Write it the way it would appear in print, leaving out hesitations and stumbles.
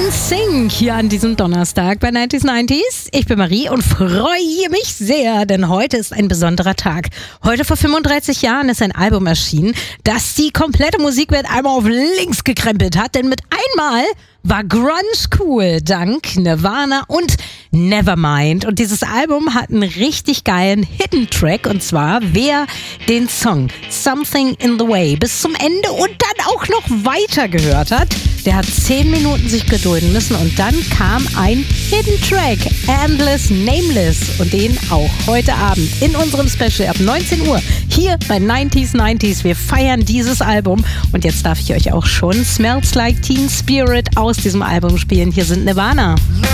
NSYNC hier an diesem Donnerstag bei 90s. Ich bin Marie und freue mich sehr, denn heute ist ein besonderer Tag. Heute vor 35 Jahren ist ein Album erschienen, das die komplette Musikwelt einmal auf links gekrempelt hat, denn mit einmal war Grunge cool, dank Nirvana und Nevermind. Und dieses Album hat einen richtig geilen Hidden Track, und zwar wer den Song Something in the Way bis zum Ende und dann auch noch weiter gehört hat, der hat 10 Minuten sich gedulden müssen, und dann kam ein Hidden Track, Endless Nameless, und den auch heute Abend in unserem Special ab 19 Uhr hier bei 90s. Wir feiern dieses Album, und jetzt darf ich euch auch schon Smells Like Teen Spirit aus diesem Album spielen. Hier sind Nirvana.